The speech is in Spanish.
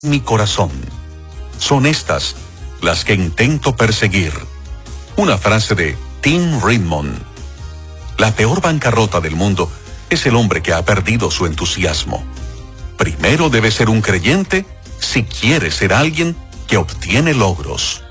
mi corazón. Son estas las que intento perseguir. Una frase de Tim Redmond. La peor bancarrota del mundo es el hombre que ha perdido su entusiasmo. Primero debe ser un creyente si quiere ser alguien que obtiene logros.